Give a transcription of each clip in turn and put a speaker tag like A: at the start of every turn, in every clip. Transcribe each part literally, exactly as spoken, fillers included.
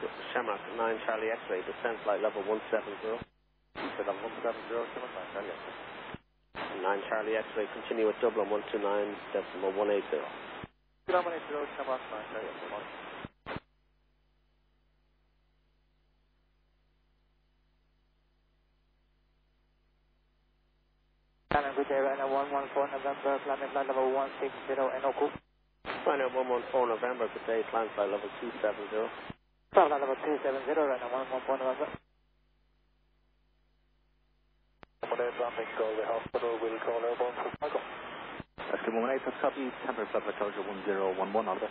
A: Shamrock nine Charlie X-ray, descent flight level one seven zero.
B: Set up one seven zero, Shamrock nine Charlie X-ray.
A: nine Charlie X-ray, continue with Dublin one two nine decimal one eight zero.
B: Dublin one eight zero, Shamrock nine Charlie X-ray.
C: Canon good day, Ryanair one one four November, climbing flight level one six zero, N O Q.
A: Ryanair one one four November, good day, climb flight level two seven zero.
C: Climb flight level two seven zero, Ryanair one one four November.
B: one eight landing, Galway Hospital, will call airborne for Chicago.
D: Rescue one eight, that's copy, temporary flight closure one zero one one, all of it.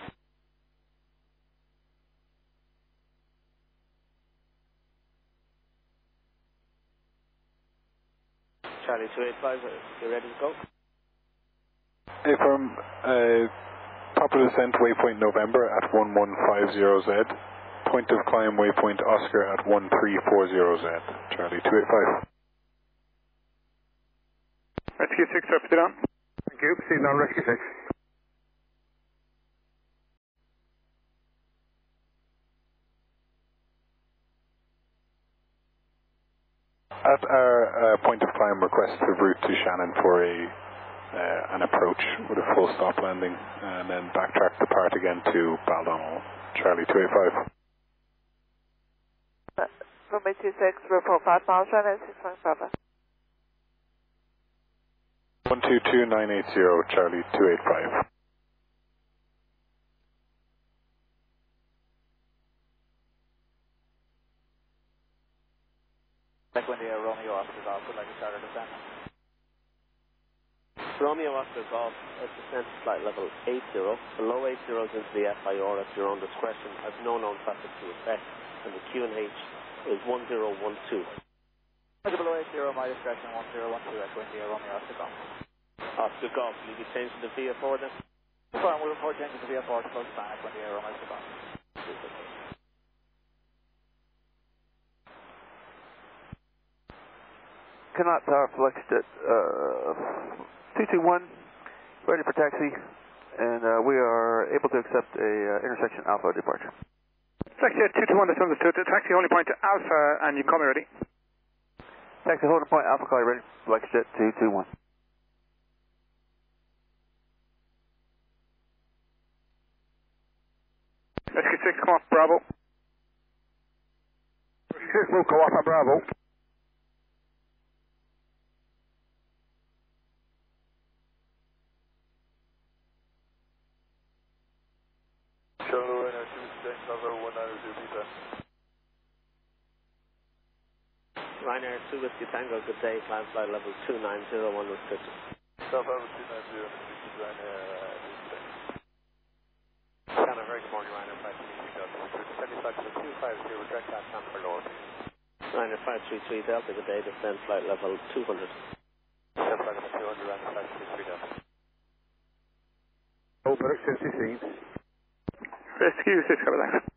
A: Charlie two eight five, you ready to go?
E: Affirm, uh, proper descent waypoint November at one one five zero Z. Point of climb waypoint Oscar at one three four zero Z. Charlie two eight five.
F: Rescue six, proceed on. Thank you, proceed on Rescue six.
E: At our uh, point of climb, request a route to Shannon for a uh, an approach with a full stop landing, and then backtrack the part again to Baldonnel. Charlie two eight five.
C: Runway two six, report five miles, Ryanair six one Bravo.
E: one two two nine eight zero, Charlie two eight five.
B: Back when the uh, Romeo Oscar Golf would like to start our descent.
A: Romeo Oscar Golf, at descent flight level eight zero. Below eight zeros into the F I R at your own discretion. Has no known traffic to effect, and the Q and H is one zero one two.
B: Below eight zero, my discretion, one zero one two, Echo India, Romeo Oscar Golf.
A: Oscar Golf, will you be changing the V F four then?
B: Fine, we'll report changing to V F four to close span, Echo India, Romeo Oscar Golf.
G: Cannot Tower flexed at uh, two two one, ready for taxi, and uh, we are able to accept a uh, intersection Alpha departure.
F: Taxi at two two one, that's understood. Taxi holding point to Alpha, and you call me ready.
G: Taxi holding point Alpha, call you ready. Flexed at two two one.
F: Rescue six, come off Bravo. Rescue six, move, go off at Bravo.
B: Charlie Ryanair two six, November one nine zero Pizza.
A: Ryanair two Whiskey Tango, good day, climb flight level two nine zero one restricted.
B: South Level two nine zero, Ryanair Shannon, very good morning, Ryanair five three three Delta. Descending flight level two five zero, direct tax on for lower.
A: Ryanair five three three Delta, good day, descent flight level two hundred.
B: Descent flight level two hundred, Ryanair five three three Delta.
F: Oh, production sixteen. Rescue six, cover that.